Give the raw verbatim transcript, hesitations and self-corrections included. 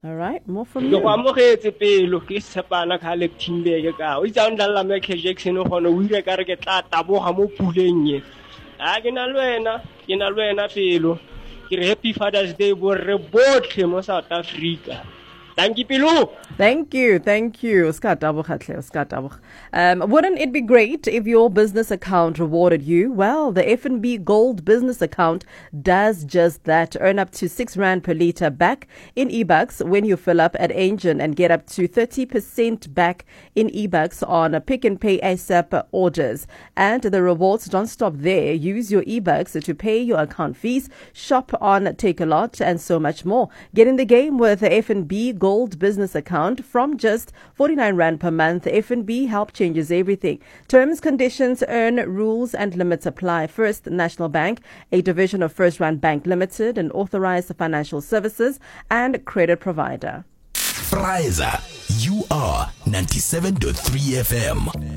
All right, more from Go you. amogetse pelo ke sepana ka le timbe ka. O itsa ndalla Michael Jackson go no wile ka re ke tla taboga mo puleng ye. A ke na lwena, ke na lwena pelo. Ke re happy Father's Day bo re botlhe mo South Africa. Thank you, Pilu. Thank you, thank you. Scott Abuchatle, Scott Abuch. Um, wouldn't it be great if your business account rewarded you? Well, the F N B Gold business account does just that. Earn up to six rand per litre back in e-bucks when you fill up at Engine and get up to thirty percent back in e-bucks on a Pick and Pay ASAP orders. And the rewards don't stop there. Use your e-bucks to pay your account fees, shop on Take a Lot, and so much more. Get in the game with the F N B Gold business account from just forty-nine rand per month. F N B help changes everything. Terms, conditions, earn rules and limits apply. First National Bank, a division of First Rand Bank Limited, an authorized financial services and credit provider. Friza, you are ninety-seven point three F M.